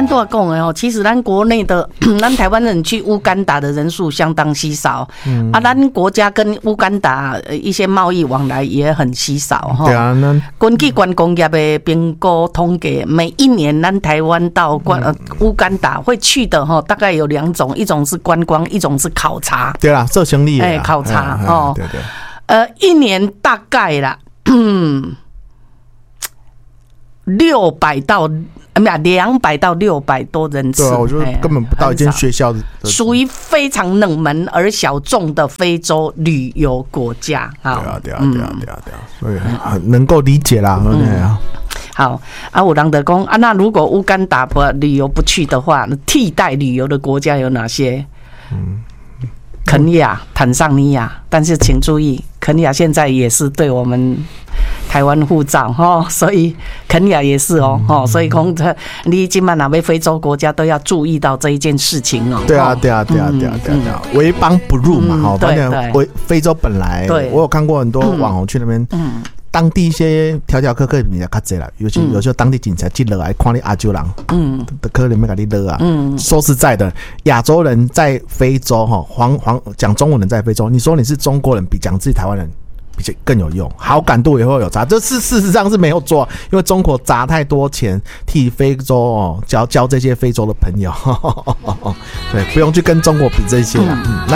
多讲的哦，其实咱国内的咱台湾人去乌干达的人数相当稀少，咱国家跟乌干达一些贸易往来也很稀少哈。 对啊， 根据观光业的评估统计，每一年咱台湾到乌干达会去的哈，大概有2种，一种是观光，一种是考察。 对啦，做生意的考察哦， 对对。 一年大概啦，200到600多人次。 对啊，我觉得根本不到一间学校的， 属于非常冷门而小众的非洲旅游国家。 对啊，所以很能够理解啦。 好啊，有人就讲啊，那如果乌干达旅游不去的话，替代旅游的国家有哪些？肯亚、坦桑尼亚，但是请注意，肯亚现在也是对我们台湾护照哈，所以肯亚也是哦，所以你今晚哪位非洲国家都要注意到这一件事情哦。 对啊，为邦不入嘛，哈，反正非洲本来我有看过很多网红去那边，当地一些条条客客比较较济啦，尤其有时候当地警察进来看你亚洲人，的可能没给你勒啊。说实在的，亚洲人在非洲哈，讲中文人在非洲，你说你是中国人，比讲自己台湾人比较更有用，好感度也会有差。这是事实上是没有错，因为中国砸太多钱替非洲交这些非洲的朋友，对，不用去跟中国比这些啦。